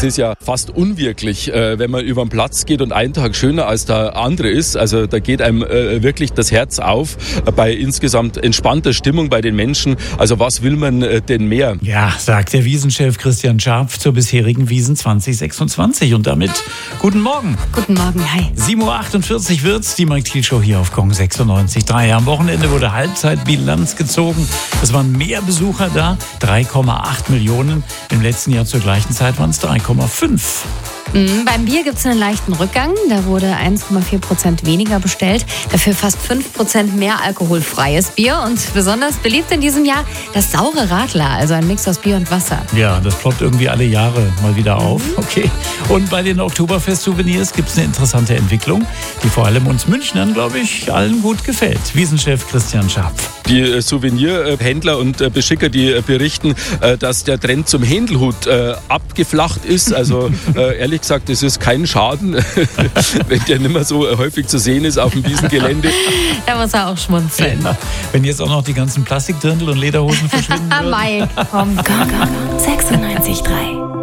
Das ist ja fast unwirklich, wenn man über den Platz geht und ein Tag schöner als der andere ist. Also da geht einem wirklich das Herz auf bei insgesamt entspannter Stimmung bei den Menschen. Also was will man denn mehr? Ja, sagt der Wiesenchef Christian Scharpf zur bisherigen Wiesn 2026. Und damit guten Morgen. Guten Morgen, hi. 7.48 Uhr wird's, die Mike Thiel Show hier auf Gong 96.3. Am Wochenende wurde Halbzeitbilanz gezogen. Es waren mehr Besucher da, 3,8 Millionen. Im letzten Jahr zur gleichen Zeit waren es 3,5. Beim Bier gibt es einen leichten Rückgang. Da wurde 1,4% weniger bestellt. Dafür fast 5% mehr alkoholfreies Bier. Und besonders beliebt in diesem Jahr das saure Radler, also ein Mix aus Bier und Wasser. Ja, das ploppt irgendwie alle Jahre mal wieder auf. Okay. Und bei den Oktoberfest-Souvenirs gibt es eine interessante Entwicklung, die vor allem uns Münchnern, glaube ich, allen gut gefällt. Wiesenchef Christian Scharpf. Die Souvenirhändler und Beschicker, die berichten, dass der Trend zum Händelhut abgeflacht ist. Also ehrlich gesagt, es ist kein Schaden, wenn der nicht mehr so häufig zu sehen ist auf dem Wiesengelände. Da muss er auch schmunzeln. Ja, wenn jetzt auch noch die ganzen Plastikdirndl und Lederhosen verschwinden würden. Mai, komm. 96.3